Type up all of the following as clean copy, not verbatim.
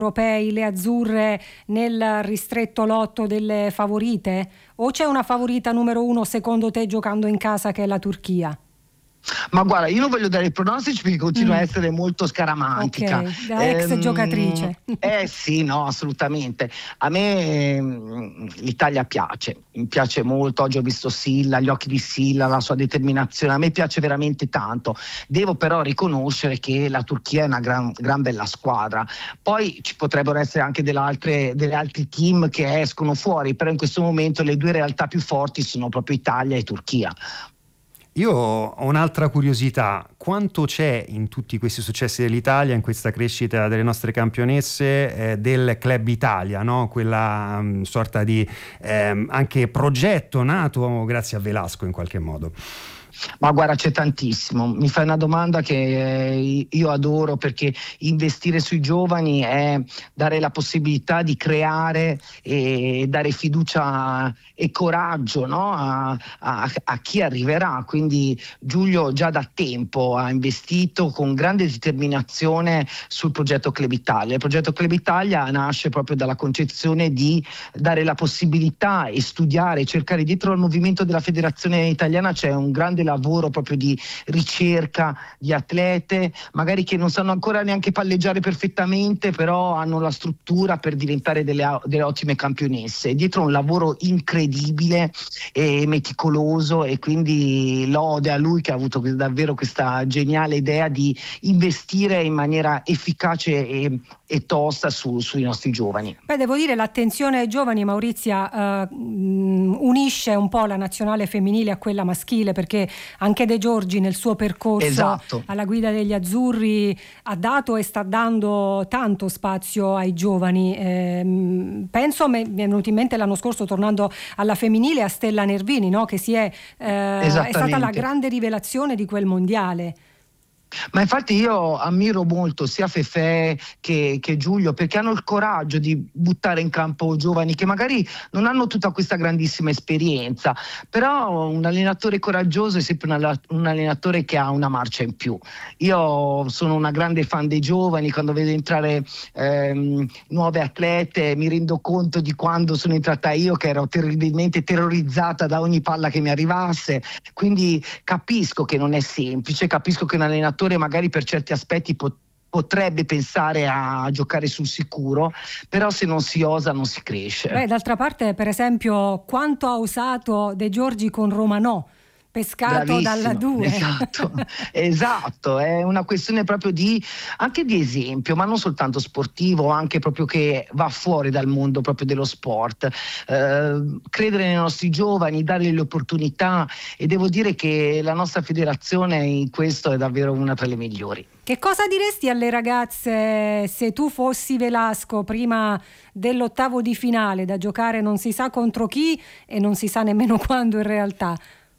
europei, le azzurre nel ristretto lotto delle favorite? O c'è una favorita numero uno secondo te giocando in casa che è la Turchia? Ma guarda, io non voglio dare i pronostici perché continua a essere molto scaramantica. Ok, da ex giocatrice. Sì, no, assolutamente. A me l'Italia piace, mi piace molto. Oggi ho visto Silla, gli occhi di Silla, la sua determinazione, a me piace veramente tanto. Devo però riconoscere che la Turchia è una gran bella squadra. Poi ci potrebbero essere anche delle altri team che escono fuori, però in questo momento le due realtà più forti sono proprio Italia e Turchia. Io ho un'altra curiosità: quanto c'è in tutti questi successi dell'Italia, in questa crescita delle nostre campionesse, del Club Italia, no? Quella sorta di anche progetto nato grazie a Velasco in qualche modo. Ma guarda, c'è tantissimo. Mi fai una domanda che io adoro, perché investire sui giovani è dare la possibilità di creare e dare fiducia e coraggio, no? a chi arriverà. Quindi Giulio già da tempo ha investito con grande determinazione sul progetto Club Italia. Il progetto Club Italia nasce proprio dalla concezione di dare la possibilità e studiare, cercare. Dietro al movimento della Federazione Italiana c'è un grande lavoro proprio di ricerca di atlete, magari che non sanno ancora neanche palleggiare perfettamente, però hanno la struttura per diventare delle ottime campionesse. Dietro un lavoro incredibile e meticoloso, e quindi lode a lui che ha avuto davvero questa geniale idea di investire in maniera efficace e tosta sui nostri giovani. Beh, devo dire, l'attenzione ai giovani, Maurizia, unisce un po' la nazionale femminile a quella maschile, perché anche De Giorgi nel suo percorso alla guida degli azzurri ha dato e sta dando tanto spazio ai giovani. Penso, mi è venuto in mente l'anno scorso, tornando alla femminile, a Stella Nervini, no? Che è stata la grande rivelazione di quel mondiale. Ma infatti io ammiro molto sia Fefè che Giulio, perché hanno il coraggio di buttare in campo giovani che magari non hanno tutta questa grandissima esperienza, però un allenatore coraggioso è sempre un allenatore che ha una marcia in più. Io sono una grande fan dei giovani, quando vedo entrare nuove atlete mi rendo conto di quando sono entrata io, che ero terribilmente terrorizzata da ogni palla che mi arrivasse, quindi capisco che non è semplice, capisco che un allenatore magari per certi aspetti potrebbe pensare a giocare sul sicuro, però se non si osa non si cresce. Beh, d'altra parte, per esempio, quanto ha usato De Giorgi con Romanò, pescato bravissimo, dalla 2. Esatto, è una questione proprio anche di esempio, ma non soltanto sportivo, anche proprio che va fuori dal mondo proprio dello sport. Credere nei nostri giovani, dargli le opportunità, e devo dire che la nostra federazione in questo è davvero una tra le migliori. Che cosa diresti alle ragazze se tu fossi Velasco prima dell'ottavo di finale, da giocare non si sa contro chi e non si sa nemmeno quando in realtà?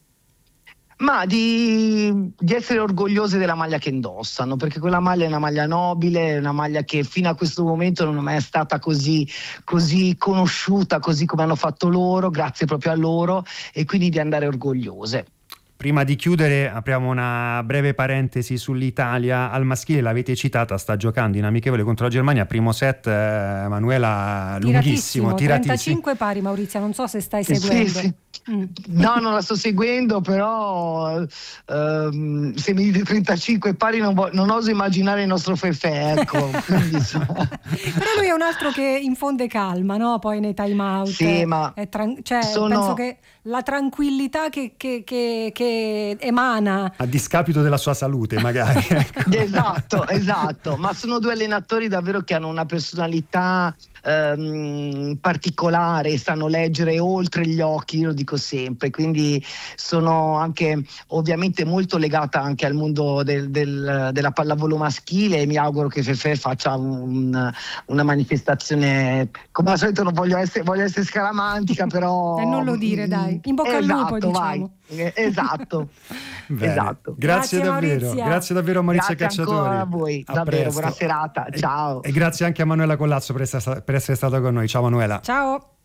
Ma di essere orgogliose della maglia che indossano, perché quella maglia è una maglia nobile, una maglia che fino a questo momento non è mai stata così conosciuta, così come hanno fatto loro, grazie proprio a loro, e quindi di andare orgogliose. Prima di chiudere apriamo una breve parentesi sull'Italia al maschile, l'avete citata, sta giocando in amichevole contro la Germania, primo set, Manuela, lunghissimo, tiratissimo. 35 pari, Maurizia, non so se stai seguendo. Sì. No, non la sto seguendo, però se mi dite 35 pari non oso immaginare il nostro Fefè, ecco. Però lui è un altro che infonde calma, no? Poi nei time out. Sì, ma penso che la tranquillità che emana, a discapito della sua salute magari. esatto, ma sono due allenatori davvero che hanno una personalità particolare, sanno leggere oltre gli occhi, io lo dico sempre, quindi sono anche ovviamente molto legata anche al mondo della pallavolo maschile, e mi auguro che Fefè faccia una manifestazione, come al solito non voglio essere scaramantica, però non lo dire, dai, in bocca al lupo, diciamo. Esatto. Grazie davvero, Maurizia. Grazie davvero a Maurizia Grazie Cacciatori. ancora a voi, davvero, buona serata, ciao. E grazie anche a Manuela Collazzo per essere stata con noi. Ciao Manuela. Ciao.